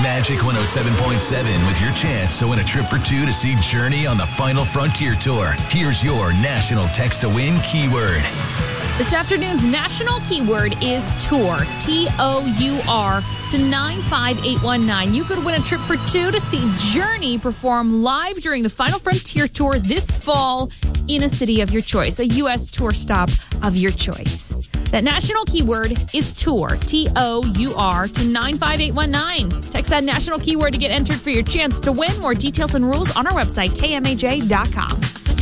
Magic 107.7 with your chance to win a trip for two to see Journey on the Final Frontier Tour. Here's your national text-to-win keyword. This afternoon's national keyword is tour, T-O-U-R, to 95819. You could win a trip for two to see Journey perform live during the Final Frontier Tour this fall in a city of your choice, a U.S. tour stop of your choice. That national keyword is tour, T-O-U-R, to 95819. Text that national keyword to get entered for your chance to win. More details and rules on our website, kmaj.com.